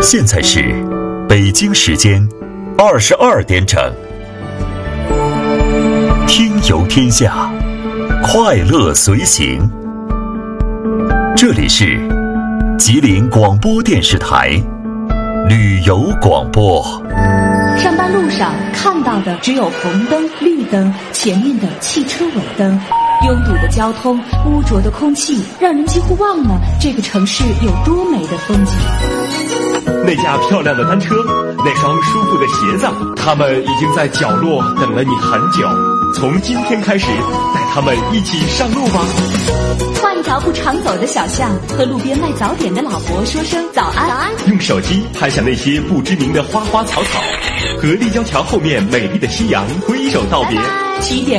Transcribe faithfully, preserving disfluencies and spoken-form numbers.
现在是北京时间二十二点整。听游天下，快乐随行。这里是吉林广播电视台旅游广播。 上班路上看到的只有红灯、绿灯，前面的汽车尾灯。拥堵的交通，污浊的空气，让人几乎忘了这个城市有多美的风景。 那架漂亮的单车，那双舒服的鞋子，他们已经在角落等了你很久。从今天开始，带他们一起上路吧。 换一条不常走的小巷，和路边卖早点的老伯说声早安。早安。 用手机拍下那些不知名的花花草草，和立交桥后面美丽的夕阳挥手道别。 起点